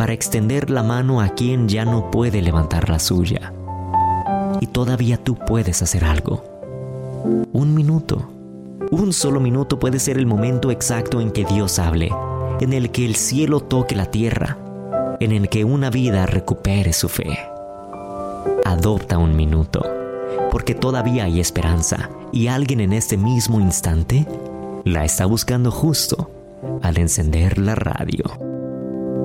para extender la mano a quien ya no puede levantar la suya. Y todavía tú puedes hacer algo. Un minuto. Un solo minuto puede ser el momento exacto en que Dios hable, en el que el cielo toque la tierra, en el que una vida recupere su fe. Adopta un minuto, porque todavía hay esperanza y alguien en este mismo instante la está buscando justo al encender la radio.